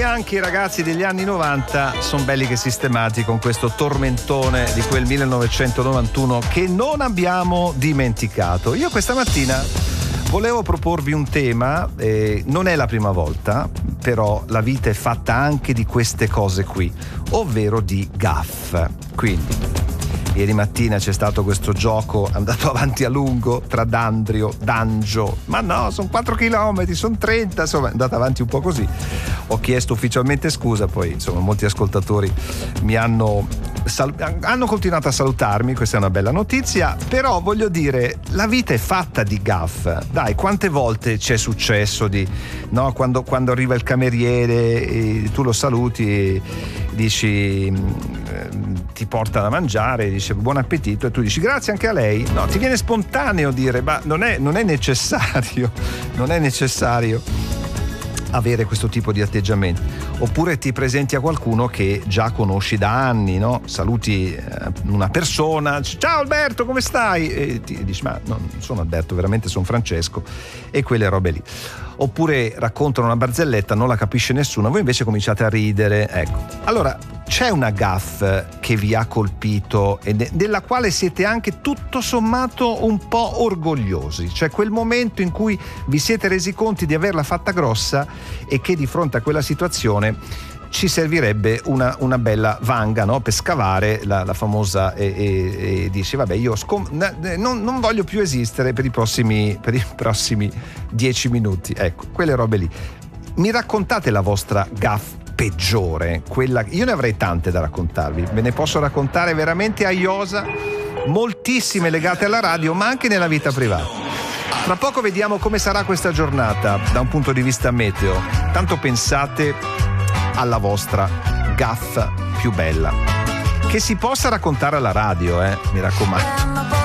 anche i ragazzi degli anni 90 sono belli che sistemati con questo tormentone di quel 1991 che non abbiamo dimenticato. Io questa mattina volevo proporvi un tema, non è la prima volta, però la vita è fatta anche di queste cose qui, ovvero di gaffe. Quindi ieri mattina c'è stato questo gioco andato avanti a lungo tra D'Angio, ma no, sono 4 chilometri, sono 30, insomma è andato avanti un po' così. Ho chiesto ufficialmente scusa, poi insomma molti ascoltatori mi hanno continuato a salutarmi, questa è una bella notizia, però voglio dire, la vita è fatta di gaffe. Dai, quante volte ci è successo no, quando arriva il cameriere e tu lo saluti e dici ti porta da mangiare, dice buon appetito e tu dici grazie anche a lei. No, ti viene spontaneo dire ma non è necessario avere questo tipo di atteggiamento. Oppure ti presenti a qualcuno che già conosci da anni, no? Saluti una persona, ciao Alberto, come stai? E ti dici ma non sono Alberto, veramente sono Francesco, e quelle robe lì. Oppure raccontano una barzelletta, non la capisce nessuno, voi invece cominciate a ridere. Ecco, allora c'è una gaffe che vi ha colpito e della quale siete anche tutto sommato un po' orgogliosi, cioè quel momento in cui vi siete resi conti di averla fatta grossa e che di fronte a quella situazione ci servirebbe una bella vanga, no? Per scavare la famosa e dici vabbè io non voglio più esistere per i prossimi 10 minuti, ecco, quelle robe lì. Mi raccontate la vostra gaffe peggiore, quella, io ne avrei tante da raccontarvi, ve ne posso raccontare veramente a iosa, moltissime legate alla radio ma anche nella vita privata. Tra poco vediamo come sarà questa giornata da un punto di vista meteo, tanto pensate alla vostra gaffe più bella che si possa raccontare alla radio, mi raccomando.